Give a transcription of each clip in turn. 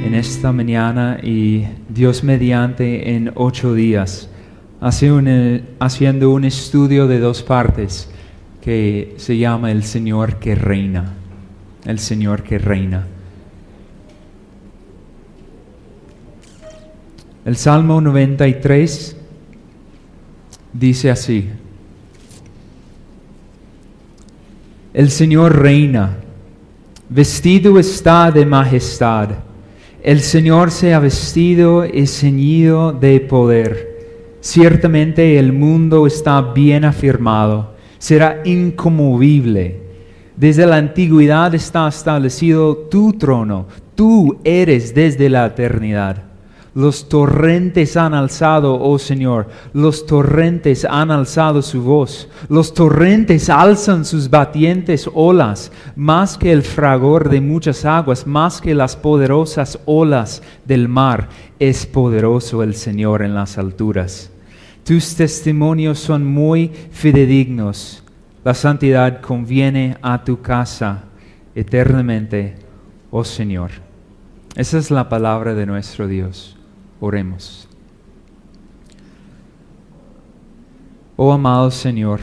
en esta mañana y Dios mediante en 8 días, haciendo un estudio de 2 partes que se llama El Señor que reina. El Señor que reina. El Salmo 93 dice así: El Señor reina, vestido está de majestad. El Señor se ha vestido y ceñido de poder. Ciertamente el mundo está bien afirmado, será inconmovible. Desde la antigüedad está establecido tu trono, tú eres desde la eternidad. Los torrentes han alzado, oh Señor, los torrentes han alzado su voz. Los torrentes alzan sus batientes olas, más que el fragor de muchas aguas, más que las poderosas olas del mar. Es poderoso el Señor en las alturas. Tus testimonios son muy fidedignos. La santidad conviene a tu casa eternamente, oh Señor. Esa es la palabra de nuestro Dios. Oremos. Oh amado Señor,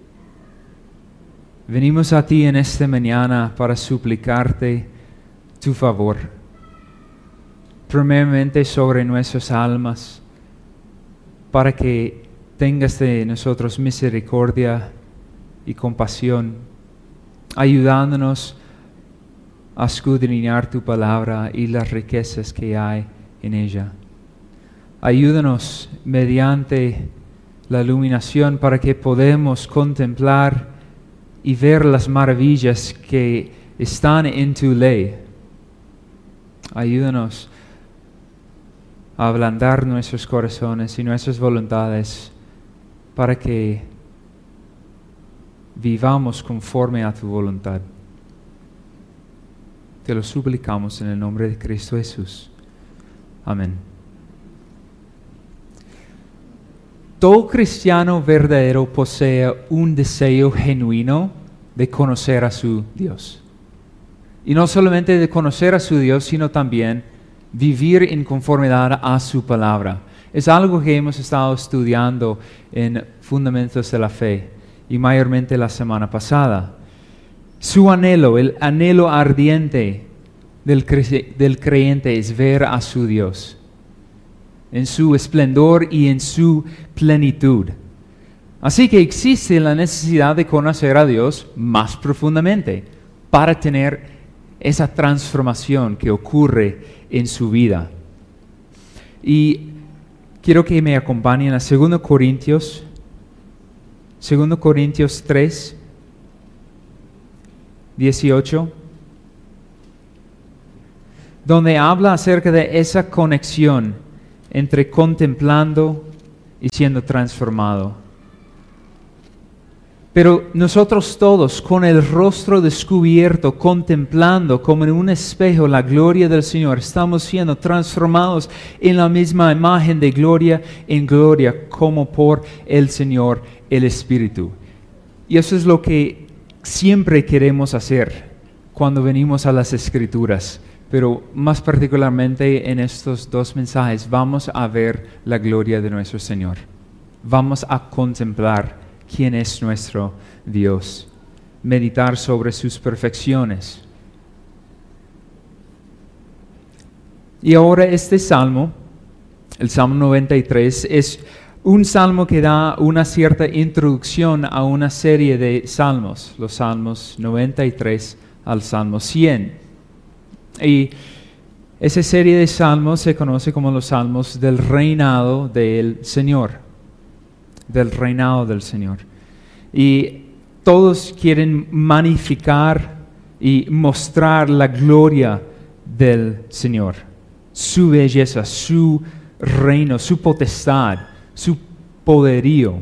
venimos a ti en esta mañana para suplicarte tu favor, primeramente sobre nuestras almas, para que tengas de nosotros misericordia y compasión, ayudándonos a escudriñar tu palabra y las riquezas que hay en ella. Ayúdanos mediante la iluminación para que podamos contemplar y ver las maravillas que están en tu ley. Ayúdanos a ablandar nuestros corazones y nuestras voluntades para que vivamos conforme a tu voluntad. Te lo suplicamos en el nombre de Cristo Jesús. Amén. Todo cristiano verdadero posee un deseo genuino de conocer a su Dios. Y no solamente de conocer a su Dios, sino también vivir en conformidad a su palabra. Es algo que hemos estado estudiando en Fundamentos de la Fe, y mayormente la semana pasada. Su anhelo, el anhelo ardiente del creyente es ver a su Dios en su esplendor y en su plenitud. Así que existe la necesidad de conocer a Dios más profundamente para tener esa transformación que ocurre en su vida. Y quiero que me acompañen a 2 Corintios 3, 18, donde habla acerca de esa conexión entre contemplando y siendo transformado. Pero nosotros todos, con el rostro descubierto, contemplando como en un espejo la gloria del Señor, estamos siendo transformados en la misma imagen de gloria en gloria, como por el Señor, el Espíritu. Y eso es lo que siempre queremos hacer cuando venimos a las Escrituras. Pero más particularmente en estos 2 mensajes vamos a ver la gloria de nuestro Señor. Vamos a contemplar quién es nuestro Dios, meditar sobre sus perfecciones. Y ahora este salmo, el Salmo 93, es un salmo que da una cierta introducción a una serie de salmos, los Salmos 93 al Salmo 100. Y esa serie de salmos se conoce como los salmos del reinado del Señor. Del reinado del Señor. Y todos quieren magnificar y mostrar la gloria del Señor. Su belleza, su reino, su potestad, su poderío.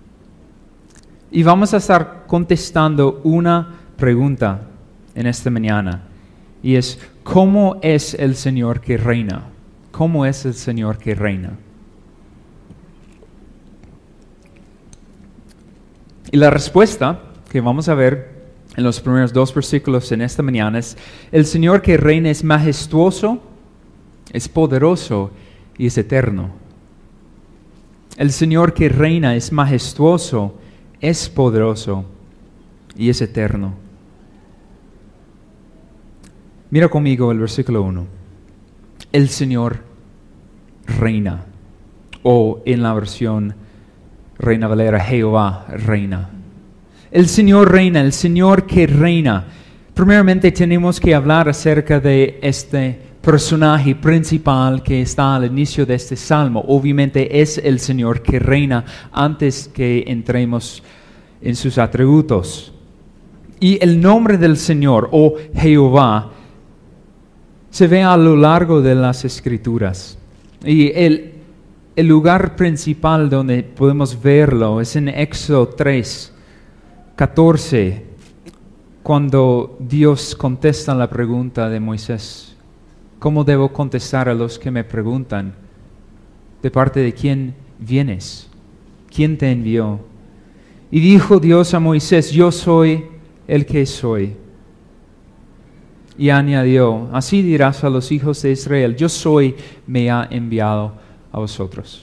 Y vamos a estar contestando una pregunta en esta mañana. Y es, ¿cómo es el Señor que reina? ¿Cómo es el Señor que reina? Y la respuesta que vamos a ver en los primeros 2 versículos en esta mañana es, el Señor que reina es majestuoso es poderoso y es eterno. El Señor que reina es majestuoso, es poderoso y es eterno. Mira conmigo el versículo 1. El Señor reina, o en la versión Reina Valera, Jehová reina. El Señor reina, el Señor que reina. Primeramente tenemos que hablar acerca de este personaje principal que está al inicio de este salmo. Obviamente es el Señor que reina antes que entremos en sus atributos. Y el nombre del Señor, o Jehová, se ve a lo largo de las Escrituras. Y el lugar principal donde podemos verlo es en Éxodo 3, 14, cuando Dios contesta la pregunta de Moisés. ¿Cómo debo contestar a los que me preguntan? ¿De parte de quién vienes? ¿Quién te envió? Y dijo Dios a Moisés, yo soy el que soy. Y añadió, así dirás a los hijos de Israel, yo soy, me ha enviado a vosotros.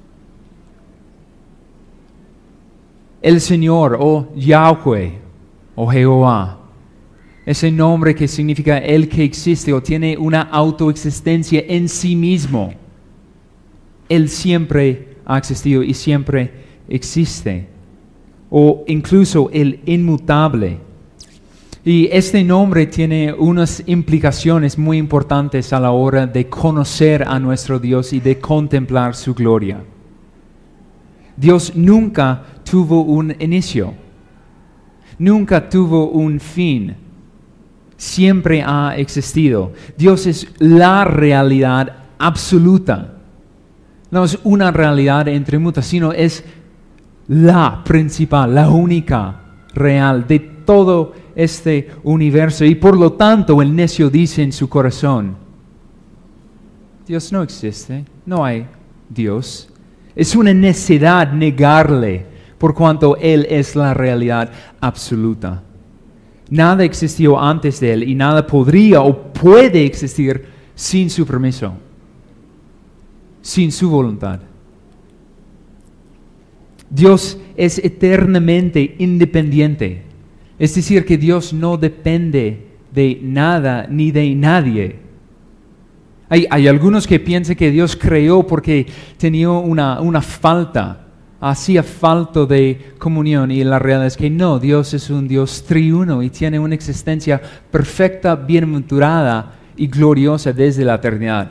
El Señor, o Yahweh, o Jehová, ese nombre que significa el que existe o tiene una autoexistencia en sí mismo. Él siempre ha existido y siempre existe. O incluso el inmutable. Y este nombre tiene unas implicaciones muy importantes a la hora de conocer a nuestro Dios y de contemplar su gloria. Dios nunca tuvo un inicio, nunca tuvo un fin, siempre ha existido. Dios es la realidad absoluta. No es una realidad entre muchas, sino es la principal, la única real de todo este universo. Y por lo tanto el necio dice en su corazón, Dios no existe, no hay Dios. Es una necedad negarle, por cuanto Él es la realidad absoluta. Nada existió antes de Él y nada podría o puede existir sin su permiso, sin su voluntad. Dios es eternamente independiente. Es decir, que Dios no depende de nada ni de nadie. Hay algunos que piensan que Dios creó porque tenía una falta, hacía falta de comunión, y la realidad es que no, Dios es un Dios triuno y tiene una existencia perfecta, bienaventurada y gloriosa desde la eternidad.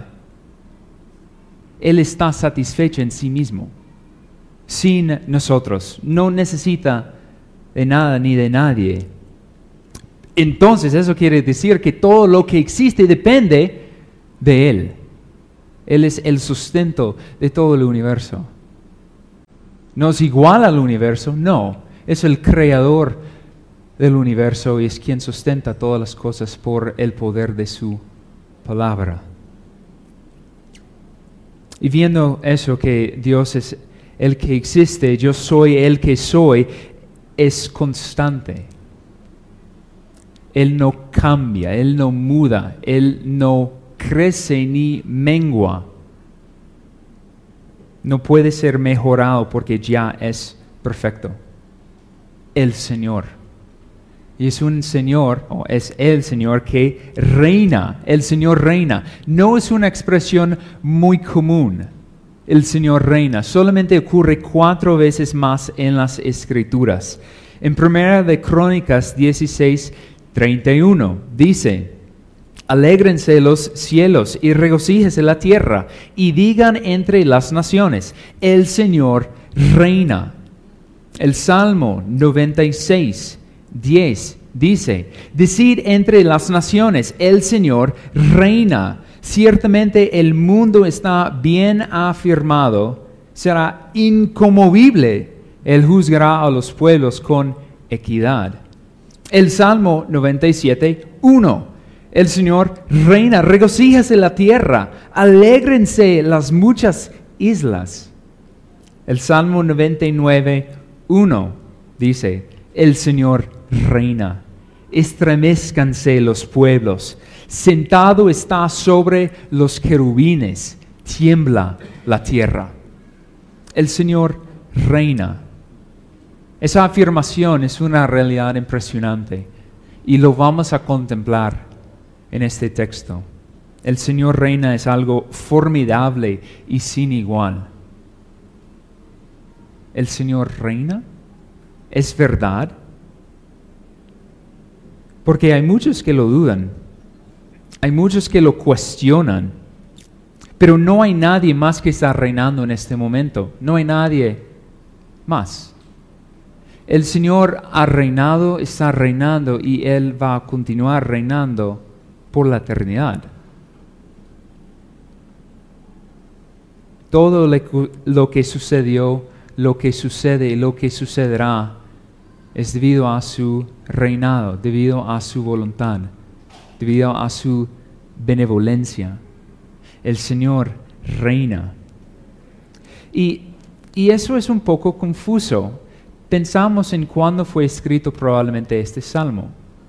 Él está satisfecho en sí mismo, sin nosotros, no necesita de nada ni de nadie. Entonces eso quiere decir que todo lo que existe depende de Él. Él es el sustento de todo el universo. ¿No es igual al universo? No, es el creador del universo y es quien sustenta todas las cosas por el poder de su palabra. Y viendo eso, que Dios es el que existe, yo soy el que soy, es constante. Él no cambia, Él no muda, Él no crece ni mengua. No puede ser mejorado porque ya es perfecto. El Señor. Y es un Señor, o es el Señor que reina. El Señor reina. No es una expresión muy común. El Señor reina. Solamente ocurre 4 veces más en las Escrituras. En Primera de Crónicas 16:31 dice: alégrense los cielos y regocíjese la tierra, y digan entre las naciones, el Señor reina. El Salmo 96:10 dice: decid entre las naciones, el Señor reina. Ciertamente el mundo está bien afirmado, será inconmovible, Él juzgará a los pueblos con equidad. El Salmo 97:1: el Señor reina, regocíjase la tierra, alégrense las muchas islas. El Salmo 99:1 dice: el Señor reina, estremezcanse los pueblos, Sentado está sobre los querubines, tiembla la tierra. El Señor reina. Esa afirmación es una realidad impresionante y lo vamos a contemplar en este texto. El Señor reina es algo formidable y sin igual. ¿El Señor reina? ¿Es verdad? Porque hay muchos que lo dudan, hay muchos que lo cuestionan, pero no hay nadie más que está reinando en este momento, no hay nadie más. El Señor ha reinado, está reinando y Él va a continuar reinando por la eternidad. Todo lo que sucedió, lo que sucede y lo que sucederá es debido a su reinado, debido a su voluntad, debido a su benevolencia. El Señor reina. Y eso es un poco confuso. Pensamos en cuándo fue escrito probablemente este salmo.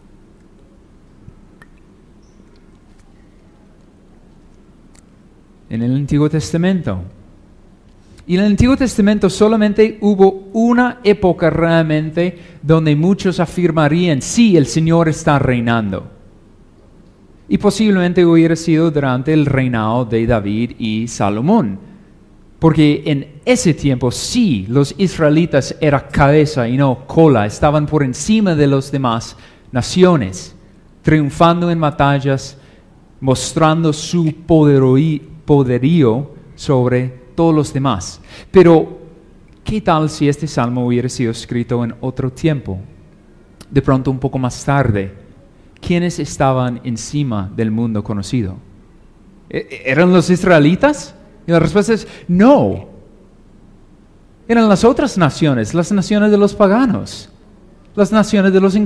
En el Antiguo Testamento. Y en el Antiguo Testamento solamente hubo una época realmente donde muchos afirmarían, sí, el Señor está reinando. Y posiblemente hubiera sido durante el reinado de David y Salomón. Porque en ese tiempo sí, los israelitas eran cabeza y no cola, estaban por encima de las demás naciones, triunfando en batallas, mostrando su poderío sobre todos los demás. Pero, ¿qué tal si este salmo hubiera sido escrito en otro tiempo? De pronto un poco más tarde. ¿Quiénes estaban encima del mundo conocido? ¿Eran los israelitas? Y la respuesta es no. Eran las otras naciones, las naciones de los paganos, las naciones de los